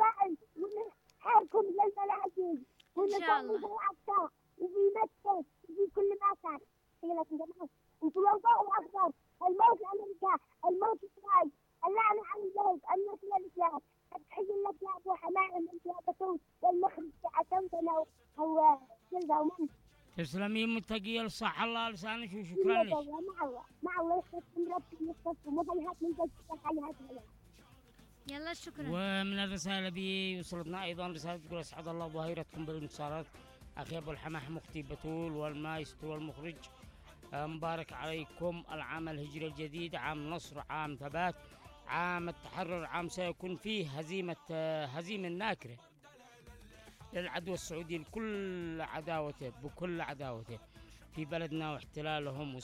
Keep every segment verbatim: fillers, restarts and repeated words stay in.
القبائل ونحاركم للملاجئ ونصلي في الأقصى وفي مكة وفي كل مكان. هي لكم جماعة وفي الوضوء الأخضر الموت لأمريكا الموت إسرائيل اللعنة على الزوج النصر للإسلام. تحية لك يا أبو حمام أنت يا بطول والمخرج عتمتنا هو جلده ومن تسلمين متقية صح الله لسانك وشكرا لك. مع الله مع الله يختصم ربي يختصم وضيهات من جدك حيهات ولا يلا شكرا. ومن الرسالة بي وصلتنا أيضا رسالة تقول أسعد الله ظهيرتكم بالانتصارات أخي أبو الحماح مختي بتول والمايسترو والمخرج مبارك عليكم العام الهجري الجديد عام نصر عام ثبات عام التحرر عام سيكون فيه هزيمة هزيمة ناكرة للعدو السعودي لكل عداوته بكل عداوته في بلدنا واحتلالهم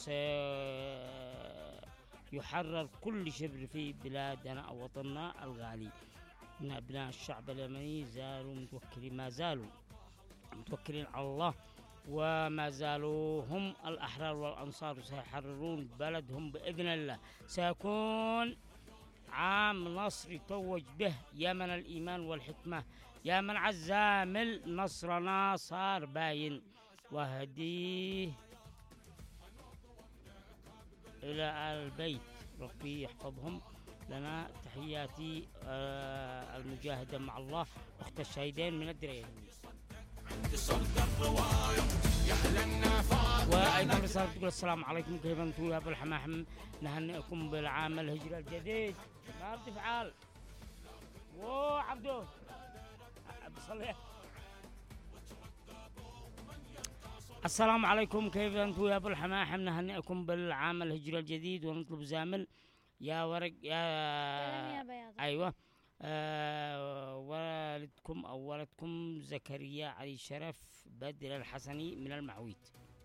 وسيحرر كل شبر في بلادنا أو وطننا الغالي. من أبناء الشعب اليمني زالوا متوكلين ما زالوا متوكلين على الله وما زالوا هم الأحرار والأنصار سيحررون بلدهم بإذن الله. سيكون عام نصر يتوج به يمن الإيمان والحكمة يا من عزامل نصرنا صار باين وهديه إلى البيت ربي يحفظهم لنا. تحياتي آه المجاهدة مع الله أخت الشهيدين من الدرية. وأيضا رسالة تقول السلام عليكم كيف أنتم يا أبو الحماحم نهنئكم بالعام الهجري الجديد. ما بدي فعال وو عبدو بصلي. السلام عليكم كيف أنتم يا أبو الحماحم نهنئكم بالعام الهجري الجديد ونطلب زامل يا ورق يا, يا أيوة آه والدكم أو ولدكم زكريا علي شرف بدر الحسني من المعويت.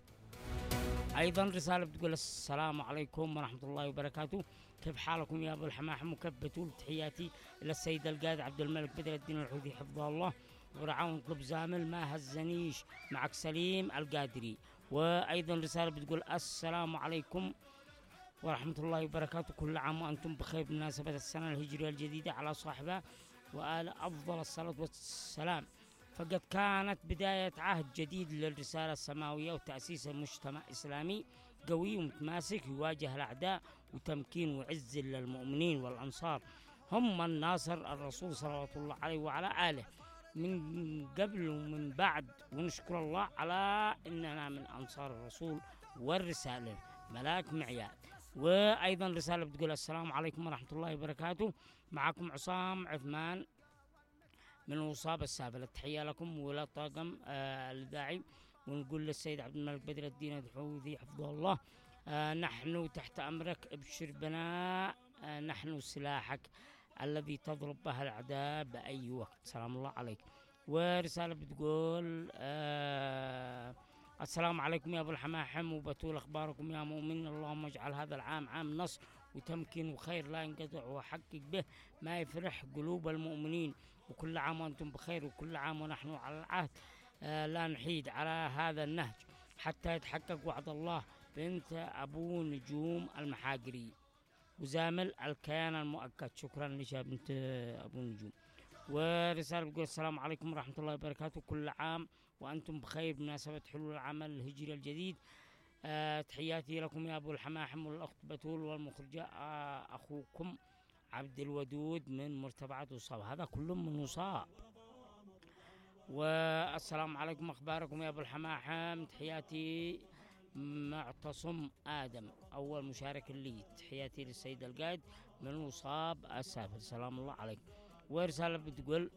أيضا رسالة بتقول السلام عليكم ورحمة الله وبركاته كيف حالكم يا أبو الحماحم وكيف بتول. تحياتي إلى السيد القائد عبد الملك بدر الدين الحوثي حفظه الله ورعاه ونطلب زامل ما هزنيش معك سليم القادري. وأيضا رسالة بتقول السلام عليكم ورحمة الله وبركاته كل عام وأنتم بخير بمناسبة السنة الهجرية الجديدة على صاحبها وآل أفضل الصلاة والسلام. فقد كانت بداية عهد جديد للرسالة السماوية وتأسيس المجتمع إسلامي قوي ومتماسك يواجه الأعداء وتمكين وعز للمؤمنين والأنصار هم من ناصر الرسول صلى الله عليه وعلى آله من قبل ومن بعد. ونشكر الله على إننا من أنصار الرسول والرسالة ملاك معياد. وأيضا رسالة بتقول السلام عليكم ورحمة الله وبركاته معكم عصام عثمان من وصاب السافل. التحية لكم ولا طاقم آه الداعي ونقول للسيد عبد الملك بدر الدين الحوثي حفظه الله آه نحن تحت أمرك ابشر بنا آه نحن سلاحك الذي تضرب به الأعداء بأي وقت. سلام الله عليك. ورسالة بتقول آه السلام عليكم يا أبو الحماحم وبتول أخباركم يا مؤمن. اللهم اجعل هذا العام عام نصر وتمكين وخير لا ينقطع وحقق به ما يفرح قلوب المؤمنين وكل عام وأنتم بخير وكل عام ونحن على العهد آه لا نحيد على هذا النهج حتى يتحقق وعد الله. بنت أبو نجوم المحاقري وزامل الكيان المؤكد. شكرا لك يا بنت أبو نجوم. ورسالة بتقول السلام عليكم ورحمة الله وبركاته كل عام وأنتم بخير بمناسبة حلول العام الهجري الجديد. أه تحياتي لكم يا أبو الحماحم والأخت بتول والمخرجة أه أخوكم عبد الودود من مرتبعة وصاب. هذا كلهم من وصاب. والسلام عليكم أخباركم يا أبو الحماحم. تحياتي معتصم آدم أول مشارك لي. تحياتي للسيد القائد من وصاب السافر. سلام الله عليكم. ورسالة بتقول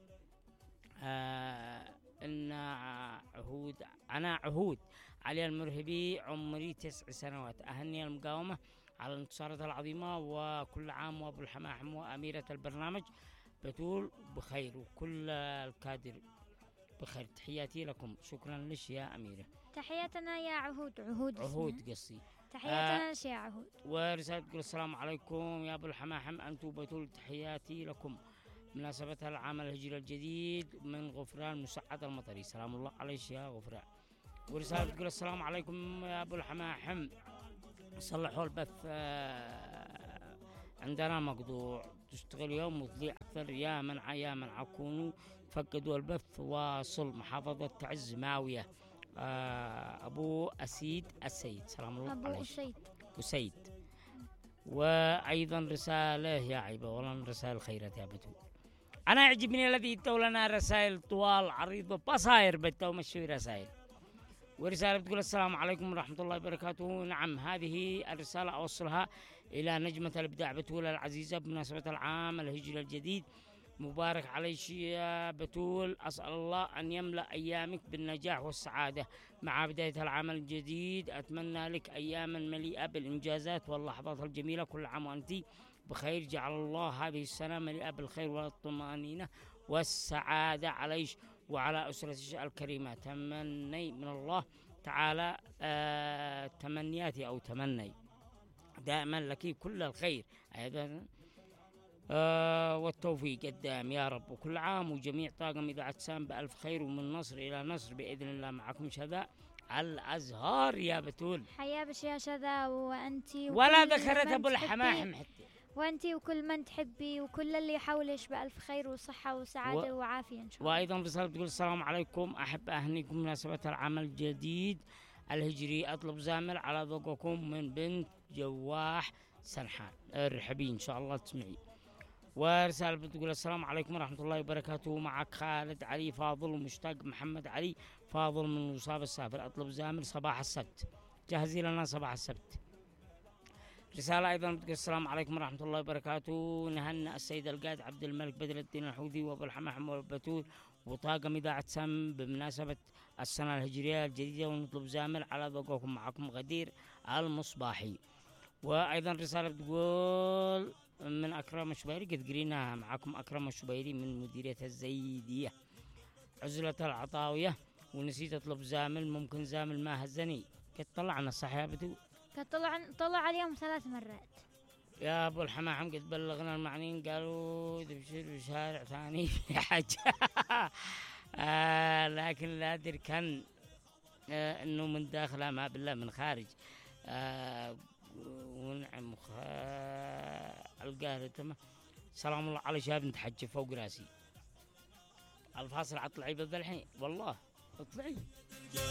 آه إن عهود أنا عهود علي المرهبي عمري تسع سنوات أهني المقاومة على الانتصارات العظيمة وكل عام وأبو الحماحم وأميرة البرنامج بتول بخير وكل الكادر بخير. تحياتي لكم. شكرا لك يا أميرة. تحياتنا يا عهود عهود عهود قصي تحياتنا لك يا عهود. ورسالة تقول السلام عليكم يا أبو الحماحم أنتم بتول تحياتي لكم مناسبة العام الهجري الجديد من غفران مسعد المطري. سلام الله عليك يا غفران. ورسالة تقول السلام عليكم يا أبو الحماحم صلحوا البث عندنا مقطوع تشتغل يوم وتضيع أكثر يا منع يا منع كونوا فقدوا البث واصل محافظة تعز ماوية. آه أبو أسيد السيد سلام الله أبو عليه أسيد أسيد. وأيضا رسالة يا عيبة والله رسائل خيرات يا بتول. أنا يعجبني الذي يدوا لنا رسائل طوال عريضة بصاير بتو مشوي رسائل. ورسالة بتقول السلام عليكم ورحمة الله وبركاته. نعم هذه الرسالة أوصلها إلى نجمة الإبداع بتول العزيزة بمناسبة العام الهجري الجديد. مبارك عليك يا بتول، أسأل الله أن يملأ أيامك بالنجاح والسعادة مع بداية العام الجديد. أتمنى لك أياما مليئة بالإنجازات واللحظات الجميلة. كل عام وأنت بخير. جعل الله هذه السنة مليئة بالخير والطمأنينة والسعادة عليك وعلى أسرتك الكريمة. تمني من الله تعالى آه تمنياتي أو تمني دائما لك كل الخير أيضا آه والتوفيق قدام يا رب. وكل عام وجميع طاقم إذاعة سام بألف خير ومن نصر إلى نصر بإذن الله. معكم شذا الأزهار يا بتول. حيا بش يا شذا وأنتي ولا وكل ذكرت من أبو الحماحم تحبي، حتى. وأنتي وكل من تحبي وكل اللي حولش بألف خير وصحة وسعادة و... وعافية إن شاء الله. وأيضا رسالة تقول السلام عليكم، أحب أهنيكم بمناسبة العام الجديد الهجري. أطلب زامل على ذوقكم من بنت جواح سنحان. ارحبي إن شاء الله تسمعي. ورسالة بتقول السلام عليكم ورحمة الله وبركاته. معك خالد علي فاضل ومشتاق محمد علي فاضل من مصاب السافر. أطلب زامل صباح السبت. جهزي لنا صباح السبت. رسالة أيضا بتقول السلام عليكم ورحمة الله وبركاته. نهنئ السيد القائد عبد الملك بدر الدين الحوثي وأبو الحماحم والبتول وطاقم إذاعة سام بمناسبة السنة الهجرية الجديدة. ونطلب زامل على ذوقكم. معكم غدير المصباحي. وأيضا رسالة بتقول من أكرم الشبيري، قد قريناها معكم. أكرم الشبيري من مديرية الزيدية عزلة العطاوية. ونسيت أطلب زامل، ممكن زامل ما هزني. قد طلعنا صح يا بتول؟ قد طلع طلع عليهم ثلاث مرات يا أبو الحماحم. قد بلغنا المعنيين قالوا تبشر بشارع ثاني في حاجة آه لكن لا أدري كان آه إنه من داخله ما بالله من خارج. آه ونعم القاهرة تمام. سلام الله على شاب نتحجى فوق راسي. الفاصل عطلعي بذا الحين والله اطلعي.